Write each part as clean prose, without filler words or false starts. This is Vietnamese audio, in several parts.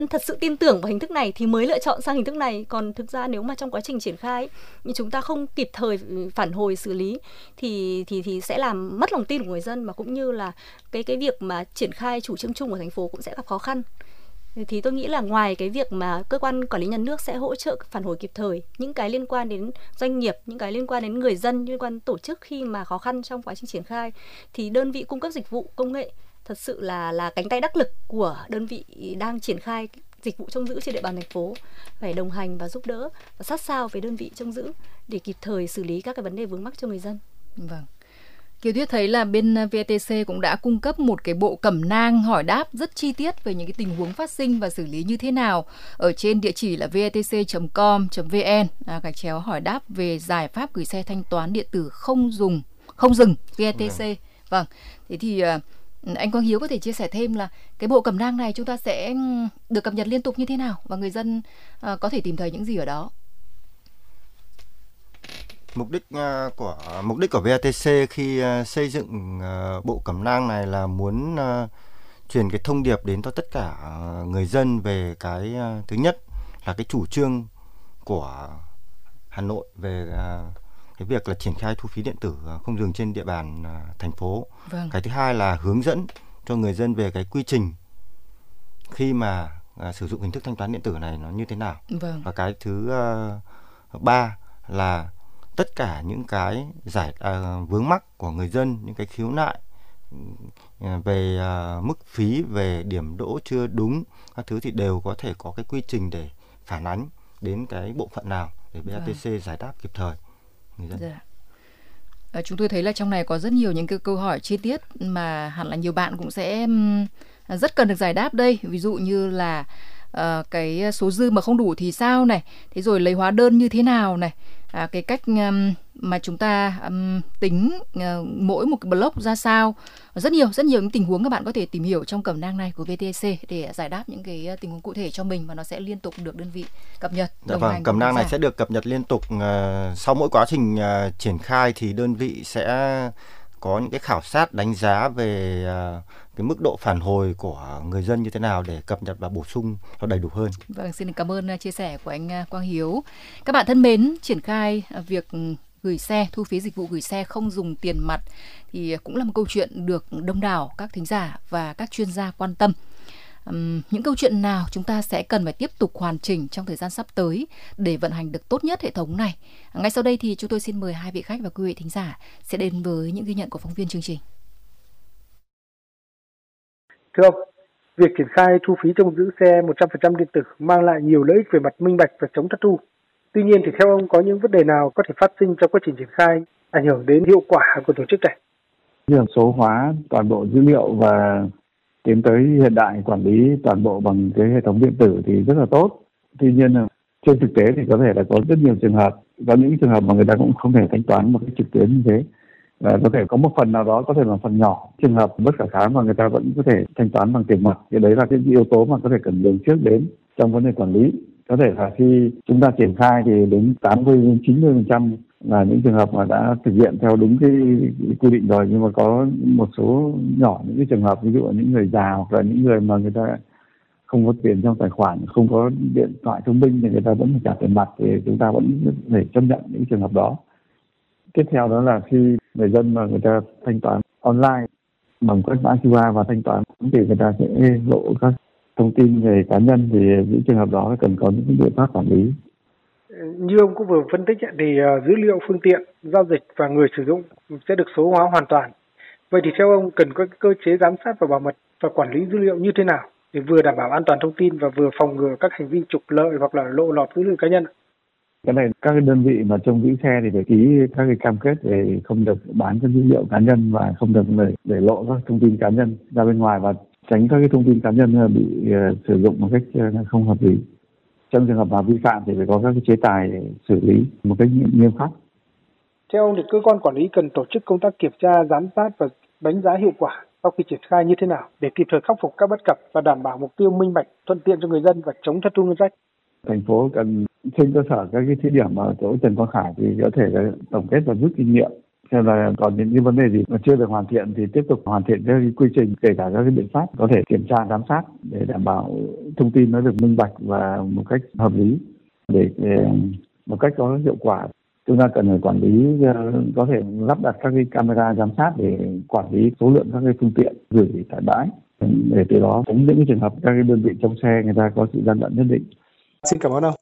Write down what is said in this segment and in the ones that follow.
thật sự tin tưởng vào hình thức này thì mới lựa chọn sang hình thức này. Còn thực ra nếu mà trong quá trình triển khai nhưng chúng ta không kịp thời phản hồi xử lý thì sẽ làm mất lòng tin của người dân, mà cũng như là cái việc mà triển khai chủ trương chung của thành phố cũng sẽ gặp khó khăn. Thì tôi nghĩ là ngoài cái việc mà cơ quan quản lý nhà nước sẽ hỗ trợ phản hồi kịp thời những cái liên quan đến doanh nghiệp, những cái liên quan đến người dân, liên quan đến tổ chức khi mà khó khăn trong quá trình triển khai, thì đơn vị cung cấp dịch vụ công nghệ thật sự là cánh tay đắc lực của đơn vị đang triển khai dịch vụ trông giữ trên địa bàn thành phố, phải đồng hành và giúp đỡ và sát sao với đơn vị trông giữ để kịp thời xử lý các cái vấn đề vướng mắc cho người dân. Vâng. Kiều Tuyết thấy là bên VTC cũng đã cung cấp một cái bộ cẩm nang hỏi đáp rất chi tiết về những cái tình huống phát sinh và xử lý như thế nào ở trên địa chỉ là vatc.com.vn _ hỏi đáp về giải pháp gửi xe thanh toán điện tử không dừng VTC. Vâng. Thế thì anh Quang Hiếu có thể chia sẻ thêm là cái bộ cẩm nang này chúng ta sẽ được cập nhật liên tục như thế nào và người dân có thể tìm thấy những gì ở đó? Mục đích của VATC khi xây dựng bộ cẩm nang này là muốn truyền cái thông điệp đến cho tất cả người dân về cái thứ nhất là cái chủ trương của Hà Nội về cái việc là triển khai thu phí điện tử không dừng trên địa bàn thành phố. Vâng. Cái thứ hai là hướng dẫn cho người dân về cái quy trình khi mà sử dụng hình thức thanh toán điện tử này nó như thế nào. Vâng. Và cái thứ ba là tất cả những cái vướng mắc của người dân, những cái khiếu nại về mức phí, về điểm đỗ chưa đúng, các thứ thì đều có thể có cái quy trình để phản ánh đến cái bộ phận nào để BATC giải đáp kịp thời người dân. Dạ. Chúng tôi thấy là trong này có rất nhiều những cái câu hỏi chi tiết mà hẳn là nhiều bạn cũng sẽ rất cần được giải đáp đây. Ví dụ như là cái số dư mà không đủ thì sao này, thế rồi lấy hóa đơn như thế nào này, cái cách mà chúng ta tính mỗi một cái block ra sao. Rất nhiều những tình huống các bạn có thể tìm hiểu trong cẩm nang này của VTC để giải đáp những cái tình huống cụ thể cho mình, và nó sẽ liên tục được đơn vị cập nhật. Dạ vâng, cẩm nang này sẽ được cập nhật liên tục. Sau mỗi quá trình triển khai thì đơn vị sẽ có những cái khảo sát đánh giá về cái mức độ phản hồi của người dân như thế nào để cập nhật và bổ sung nó đầy đủ hơn. Vâng, xin cảm ơn chia sẻ của anh Quang Hiếu. Các bạn thân mến, triển khai việc gửi xe, thu phí dịch vụ gửi xe không dùng tiền mặt thì cũng là một câu chuyện được đông đảo các thính giả và các chuyên gia quan tâm. Những câu chuyện nào chúng ta sẽ cần phải tiếp tục hoàn chỉnh trong thời gian sắp tới để vận hành được tốt nhất hệ thống này? Ngay sau đây thì chúng tôi xin mời hai vị khách và quý vị thính giả sẽ đến với những ghi nhận của phóng viên chương trình. Thưa ông, việc triển khai thu phí trông giữ xe 100% điện tử mang lại nhiều lợi ích về mặt minh bạch và chống thất thu. Tuy nhiên thì theo ông có những vấn đề nào có thể phát sinh trong quá trình triển khai ảnh hưởng đến hiệu quả của tổ chức này? Việc số hóa toàn bộ dữ liệu và tiến tới hiện đại quản lý toàn bộ bằng cái hệ thống điện tử thì rất là tốt. Tuy nhiên là trên thực tế thì có thể là có rất nhiều trường hợp, có những trường hợp mà người ta cũng không thể thanh toán một cái trực tuyến như thế. Và có thể có một phần nào đó có thể là phần nhỏ, trường hợp bất khả kháng mà người ta vẫn có thể thanh toán bằng tiền mặt. Thì đấy là cái yếu tố mà có thể cần lường trước đến trong vấn đề quản lý. Có thể là khi chúng ta triển khai thì đến 80-90% là những trường hợp mà đã thực hiện theo đúng cái quy định rồi, nhưng mà có một số nhỏ những cái trường hợp, ví dụ là những người già hoặc là những người mà người ta không có tiền trong tài khoản, không có điện thoại thông minh thì người ta vẫn phải trả tiền mặt, thì chúng ta vẫn phải chấp nhận những trường hợp đó. Tiếp theo đó là khi người dân mà người ta thanh toán online bằng quét mã QR và thanh toán thì người ta sẽ lộ các thông tin về cá nhân, thì những trường hợp đó cần có những biện pháp quản lý. Như ông cũng vừa phân tích thì dữ liệu phương tiện, giao dịch và người sử dụng sẽ được số hóa hoàn toàn. Vậy thì theo ông cần có cơ chế giám sát và bảo mật và quản lý dữ liệu như thế nào để vừa đảm bảo an toàn thông tin và vừa phòng ngừa các hành vi trục lợi hoặc là lộ lọt dữ liệu cá nhân? Cái này các cái đơn vị mà trông giữ xe thì phải ký các cái cam kết về không được bán các dữ liệu cá nhân và không được để lộ các thông tin cá nhân ra bên ngoài, và tránh các cái thông tin cá nhân bị sử dụng một cách không hợp lý. Trong trường hợp mà vi phạm thì phải có các cái chế tài để xử lý một cách nghiêm khắc. Theo ông thì cơ quan quản lý cần tổ chức công tác kiểm tra, giám sát và đánh giá hiệu quả sau khi triển khai như thế nào để kịp thời khắc phục các bất cập và đảm bảo mục tiêu minh bạch, thuận tiện cho người dân và chống thất thu ngân sách. Thành phố cần trên cơ sở các cái thí điểm ở chỗ Trần Quang Khải thì có thể là tổng kết và rút kinh nghiệm Xem là còn những cái vấn đề gì mà chưa được hoàn thiện thì tiếp tục hoàn thiện các cái quy trình, kể cả các cái biện pháp có thể kiểm tra giám sát để đảm bảo thông tin nó được minh bạch và một cách hợp lý, để một cách có hiệu quả. Chúng ta cần phải quản lý, có thể lắp đặt các cái camera giám sát để quản lý số lượng các cái phương tiện gửi tại bãi, để từ đó tránh những cái trường hợp các cái đơn vị trong xe người ta có sự gian lận nhất định. Xin cảm ơn ông.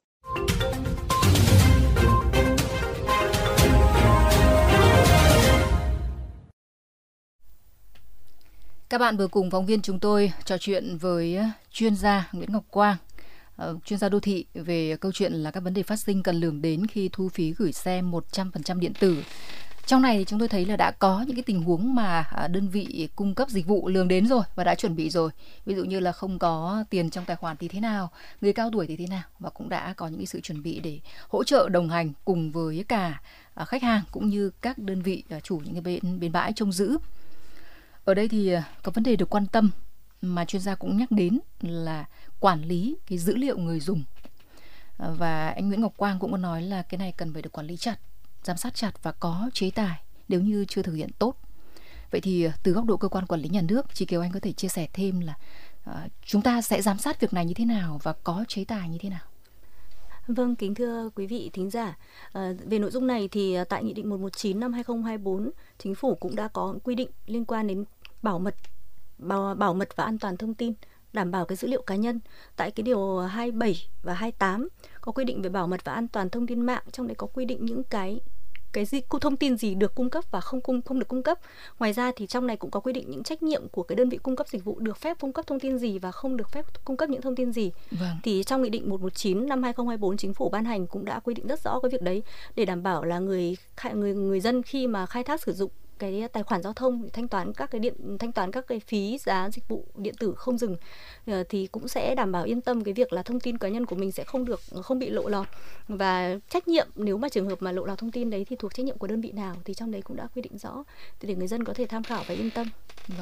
Các bạn vừa cùng phóng viên chúng tôi trò chuyện với chuyên gia Nguyễn Ngọc Quang, chuyên gia đô thị, về câu chuyện là các vấn đề phát sinh cần lường đến khi thu phí gửi xe 100% điện tử. Trong này thì chúng tôi thấy là đã có những cái tình huống mà đơn vị cung cấp dịch vụ lường đến rồi và đã chuẩn bị rồi. Ví dụ như là không có tiền trong tài khoản thì thế nào, người cao tuổi thì thế nào, và cũng đã có những cái sự chuẩn bị để hỗ trợ đồng hành cùng với cả khách hàng cũng như các đơn vị chủ những cái bến bãi trông giữ. Ở đây thì có vấn đề được quan tâm mà chuyên gia cũng nhắc đến là quản lý cái dữ liệu người dùng. Và anh Nguyễn Ngọc Quang cũng có nói là cái này cần phải được quản lý chặt, giám sát chặt và có chế tài nếu như chưa thực hiện tốt. Vậy thì từ góc độ cơ quan quản lý nhà nước, chị Kiều Anh có thể chia sẻ thêm là chúng ta sẽ giám sát việc này như thế nào và có chế tài như thế nào? Vâng, kính thưa quý vị thính giả, về nội dung này thì tại Nghị định 119 năm 2024, Chính phủ cũng đã có quy định liên quan đến bảo mật và an toàn thông tin, đảm bảo cái dữ liệu cá nhân. Tại cái điều 27 và 28 có quy định về bảo mật và an toàn thông tin mạng, trong đấy có quy định những cái thông tin gì được cung cấp và không được cung cấp. Ngoài ra thì trong này cũng có quy định những trách nhiệm của cái đơn vị cung cấp dịch vụ được phép cung cấp thông tin gì và không được phép cung cấp những thông tin gì. Vâng. Thì trong Nghị định 119 năm 2024 Chính phủ ban hành cũng đã quy định rất rõ cái việc đấy, để đảm bảo là người dân khi mà khai thác sử dụng cái tài khoản giao thông để thanh toán các cái phí giá dịch vụ điện tử không dừng, thì cũng sẽ đảm bảo yên tâm cái việc là thông tin cá nhân của mình sẽ không bị lộ lọt, và trách nhiệm nếu mà trường hợp mà lộ lọt thông tin đấy thì thuộc trách nhiệm của đơn vị nào thì trong đấy cũng đã quy định rõ để người dân có thể tham khảo và yên tâm.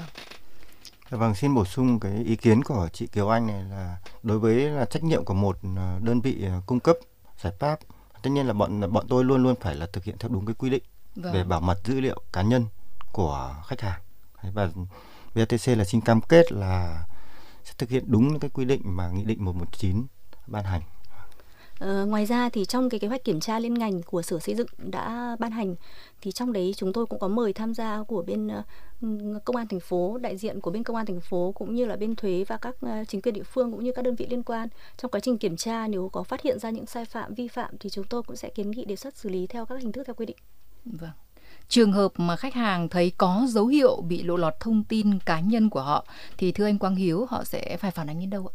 Vâng, xin bổ sung cái ý kiến của chị Kiều Anh này là đối với là trách nhiệm của một đơn vị cung cấp giải pháp, tất nhiên là bọn tôi luôn luôn phải là thực hiện theo đúng cái quy định về bảo mật dữ liệu cá nhân của khách hàng. Và VATC là xin cam kết là sẽ thực hiện đúng những cái quy định mà Nghị định 119 ban hành. Ngoài ra thì trong cái kế hoạch kiểm tra liên ngành của Sở Xây dựng đã ban hành, thì trong đấy chúng tôi cũng có mời tham gia của bên Công an thành phố, đại diện của bên Công an thành phố cũng như là bên thuế và các chính quyền địa phương cũng như các đơn vị liên quan. Trong quá trình kiểm tra, nếu có phát hiện ra những sai phạm, vi phạm thì chúng tôi cũng sẽ kiến nghị đề xuất xử lý theo các hình thức theo quy định. Vâng. Trường hợp mà khách hàng thấy có dấu hiệu bị lộ lọt thông tin cá nhân của họ thì thưa anh Quang Hiếu, họ sẽ phải phản ánh đến đâu ạ?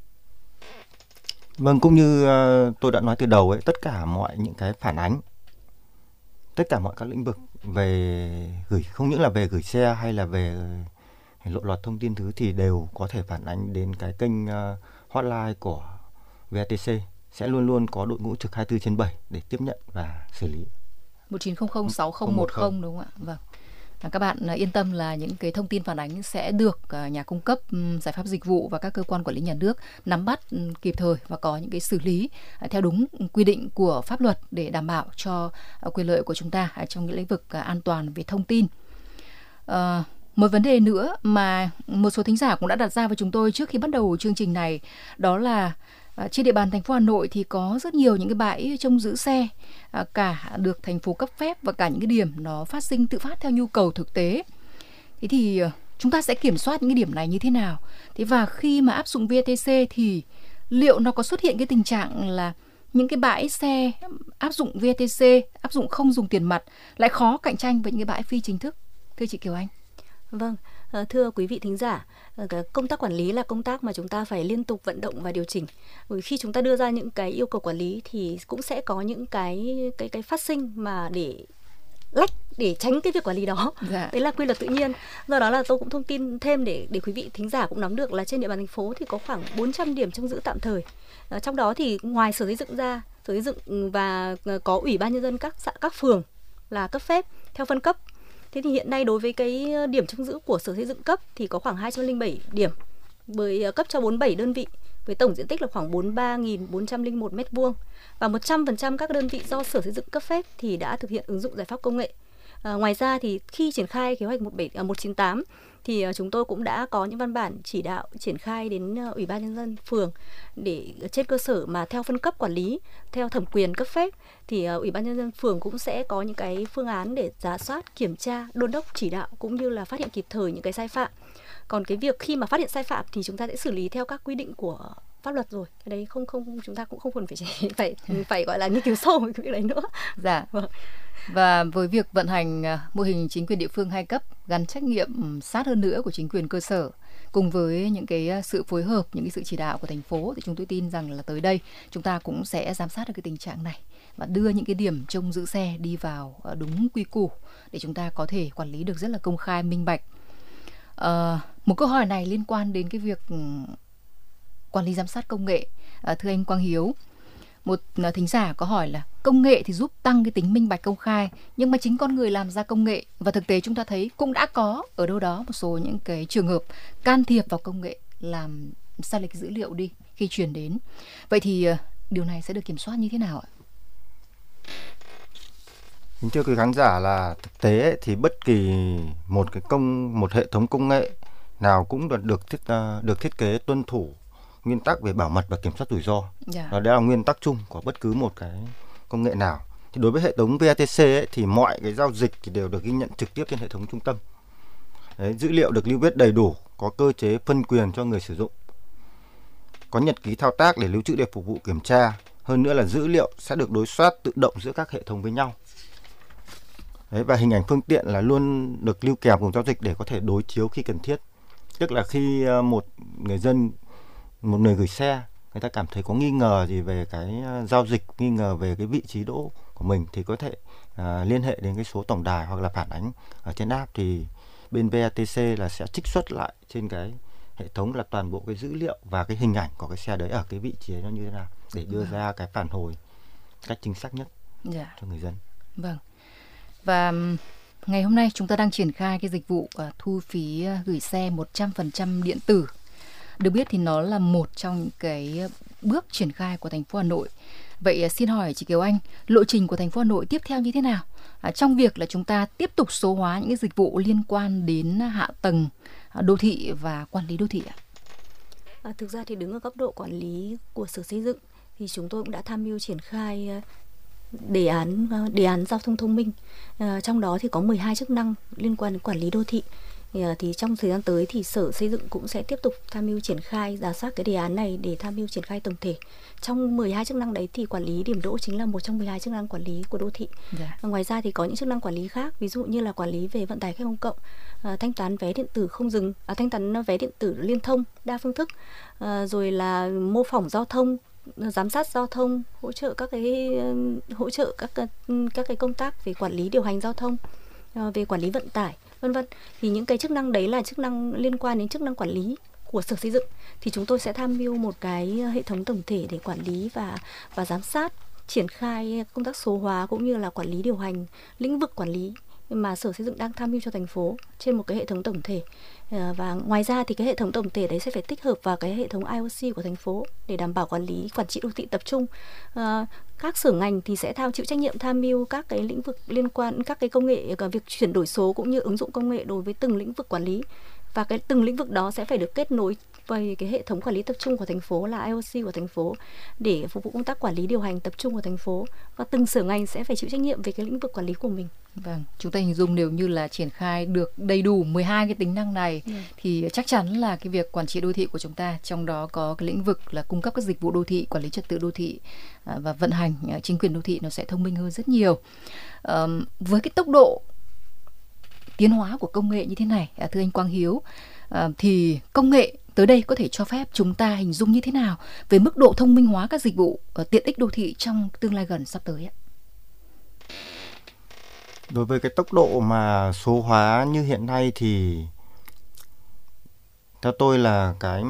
Vâng, cũng như tôi đã nói từ đầu ấy, tất cả mọi những cái phản ánh, tất cả mọi các lĩnh vực về không những là về gửi xe hay là về lộ lọt thông tin thứ thì đều có thể phản ánh đến cái kênh hotline của VATC, sẽ luôn luôn có đội ngũ trực 24/7 để tiếp nhận và xử lý. 19006010 đúng không ạ? Vâng. Các bạn yên tâm là những cái thông tin phản ánh sẽ được nhà cung cấp giải pháp dịch vụ và các cơ quan quản lý nhà nước nắm bắt kịp thời và có những cái xử lý theo đúng quy định của pháp luật để đảm bảo cho quyền lợi của chúng ta trong những lĩnh vực an toàn về thông tin. Một vấn đề nữa mà một số thính giả cũng đã đặt ra với chúng tôi trước khi bắt đầu chương trình này, đó là trên địa bàn thành phố Hà Nội thì có rất nhiều những cái bãi trông giữ xe, cả được thành phố cấp phép và cả những cái điểm nó phát sinh tự phát theo nhu cầu thực tế. Thế thì chúng ta sẽ kiểm soát những cái điểm này như thế nào? Thế và khi mà áp dụng VATC thì liệu nó có xuất hiện cái tình trạng là những cái bãi xe áp dụng VATC, áp dụng không dùng tiền mặt lại khó cạnh tranh với những cái bãi phi chính thức? Thưa chị Kiều Anh. Vâng, thưa quý vị thính giả, công tác quản lý là công tác mà chúng ta phải liên tục vận động và điều chỉnh. Bởi khi chúng ta đưa ra những cái yêu cầu quản lý thì cũng sẽ có những cái phát sinh mà để tránh cái việc quản lý đó. Đấy là quy luật tự nhiên. Do đó là tôi cũng thông tin thêm để quý vị thính giả cũng nắm được là trên địa bàn thành phố thì có khoảng 400 điểm trông giữ tạm thời. Trong đó thì ngoài Sở Xây dựng ra, Sở Xây dựng và có Ủy ban Nhân dân các phường là cấp phép theo phân cấp. Thế thì hiện nay đối với cái điểm trông giữ của Sở Xây dựng cấp thì có khoảng 207 điểm, với cấp cho 47 đơn vị với tổng diện tích là khoảng 43.401 m2, và 100% các đơn vị do Sở Xây dựng cấp phép thì đã thực hiện ứng dụng giải pháp công nghệ. Ngoài ra thì khi triển khai kế hoạch 198 thì chúng tôi cũng đã có những văn bản chỉ đạo triển khai đến Ủy ban Nhân dân phường, để trên cơ sở mà theo phân cấp quản lý, theo thẩm quyền cấp phép thì Ủy ban Nhân dân phường cũng sẽ có những cái phương án để rà soát, kiểm tra, đôn đốc, chỉ đạo cũng như là phát hiện kịp thời những cái sai phạm. Còn cái việc khi mà phát hiện sai phạm thì chúng ta sẽ xử lý theo các quy định của pháp luật rồi. Cái đấy không chúng ta cũng không cần phải gọi là nghiên cứu sâu về cái việc đấy nữa. Dạ. Và với việc vận hành mô hình chính quyền địa phương 2 cấp gắn trách nhiệm sát hơn nữa của chính quyền cơ sở cùng với những cái sự phối hợp, những cái sự chỉ đạo của thành phố, thì chúng tôi tin rằng là tới đây chúng ta cũng sẽ giám sát được cái tình trạng này và đưa những cái điểm trông giữ xe đi vào đúng quy củ để chúng ta có thể quản lý được rất là công khai, minh bạch. Một câu hỏi này liên quan đến cái việc quản lý giám sát công nghệ. Thưa anh Quang Hiếu, một thính giả có hỏi là công nghệ thì giúp tăng cái tính minh bạch công khai, nhưng mà chính con người làm ra công nghệ, và thực tế chúng ta thấy cũng đã có ở đâu đó một số những cái trường hợp can thiệp vào công nghệ làm sai lệch dữ liệu đi khi truyền đến. Vậy thì điều này sẽ được kiểm soát như thế nào ạ? Kính thưa quý khán giả, là thực tế thì bất kỳ một hệ thống công nghệ nào cũng được thiết kế tuân thủ nguyên tắc về bảo mật và kiểm soát rủi ro. Đó là nguyên tắc chung của bất cứ một cái công nghệ nào. Thì đối với hệ thống VATC thì mọi cái giao dịch thì đều được ghi nhận trực tiếp trên hệ thống trung tâm. Đấy, dữ liệu được lưu viết đầy đủ, có cơ chế phân quyền cho người sử dụng, có nhật ký thao tác để lưu trữ để phục vụ kiểm tra. Hơn nữa là dữ liệu sẽ được đối soát tự động giữa các hệ thống với nhau. Đấy, và hình ảnh phương tiện là luôn được lưu kèm cùng giao dịch để có thể đối chiếu khi cần thiết. Tức là khi một người gửi xe, người ta cảm thấy có nghi ngờ gì về cái giao dịch, nghi ngờ về cái vị trí đỗ của mình thì có thể liên hệ đến cái số tổng đài hoặc là phản ánh ở trên app, thì bên VATC là sẽ trích xuất lại trên cái hệ thống là toàn bộ cái dữ liệu và cái hình ảnh của cái xe đấy ở cái vị trí nó như thế nào để đưa ra cái phản hồi cách chính xác nhất cho người dân. Vâng. Và ngày hôm nay chúng ta đang triển khai cái dịch vụ thu phí gửi xe 100% điện tử. Được biết thì nó là một trong những cái bước triển khai của thành phố Hà Nội. Vậy xin hỏi chị Kiều Anh, lộ trình của thành phố Hà Nội tiếp theo như thế nào trong việc là chúng ta tiếp tục số hóa những cái dịch vụ liên quan đến hạ tầng đô thị và quản lý đô thị ạ? Thực ra thì đứng ở góc độ quản lý của Sở Xây dựng thì chúng tôi cũng đã tham mưu triển khai đề án giao thông thông minh. Trong đó thì có 12 chức năng liên quan đến quản lý đô thị. Thì trong thời gian tới thì Sở Xây dựng cũng sẽ tiếp tục tham mưu triển khai, rà soát cái đề án này để tham mưu triển khai tổng thể. Trong 12 chức năng đấy thì quản lý điểm đỗ chính là một trong 12 chức năng quản lý của đô thị. Ngoài ra thì có những chức năng quản lý khác, ví dụ như là quản lý về vận tải khách công cộng, thanh toán vé điện tử không dừng, thanh toán vé điện tử liên thông đa phương thức, rồi là mô phỏng giao thông, giám sát giao thông, hỗ trợ các cái công tác về quản lý điều hành giao thông, về quản lý vận tải, vân vân. Thì những cái chức năng đấy là chức năng liên quan đến chức năng quản lý của Sở Xây dựng, thì chúng tôi sẽ tham mưu một cái hệ thống tổng thể để quản lý và giám sát, triển khai công tác số hóa cũng như là quản lý điều hành lĩnh vực quản lý mà Sở Xây dựng đang tham mưu cho thành phố trên một cái hệ thống tổng thể. Và ngoài ra thì cái hệ thống tổng thể đấy sẽ phải tích hợp vào cái hệ thống IoC của thành phố để đảm bảo quản trị đô thị tập trung. Các sở ngành thì sẽ chịu trách nhiệm tham mưu các cái lĩnh vực liên quan, các cái công nghệ, việc chuyển đổi số cũng như ứng dụng công nghệ đối với từng lĩnh vực quản lý, và cái từng lĩnh vực đó sẽ phải được kết nối với cái hệ thống quản lý tập trung của thành phố là IoC của thành phố để phục vụ công tác quản lý điều hành tập trung của thành phố, và từng sở ngành sẽ phải chịu trách nhiệm về cái lĩnh vực quản lý của mình. Vâng, chúng ta hình dung nếu như là triển khai được đầy đủ 12 cái tính năng này thì chắc chắn là cái việc quản trị đô thị của chúng ta, trong đó có cái lĩnh vực là cung cấp các dịch vụ đô thị, quản lý trật tự đô thị và vận hành chính quyền đô thị, nó sẽ thông minh hơn rất nhiều. Với cái tốc độ tiến hóa của công nghệ như thế này, thưa anh Quang Hiếu, thì công nghệ tới đây có thể cho phép chúng ta hình dung như thế nào về mức độ thông minh hóa các dịch vụ tiện ích đô thị trong tương lai gần sắp tới ạ? Đối với cái tốc độ mà số hóa như hiện nay thì theo tôi là cái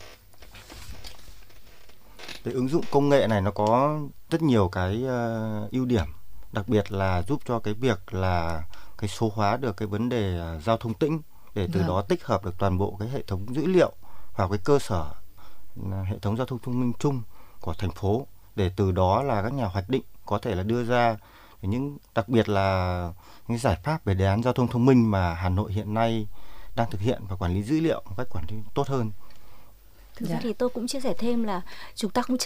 ứng dụng công nghệ này nó có rất nhiều cái ưu điểm, đặc biệt là giúp cho cái việc là cái số hóa được cái vấn đề giao thông tĩnh, để từ đó tích hợp được toàn bộ cái hệ thống dữ liệu vào cái cơ sở hệ thống giao thông thông minh chung của thành phố, để từ đó là các nhà hoạch định có thể là đưa ra đặc biệt là những giải pháp về đề án giao thông thông minh mà Hà Nội hiện nay đang thực hiện và quản lý dữ liệu một cách quản lý tốt hơn. Thực ra thì tôi cũng chia sẻ thêm là chúng ta không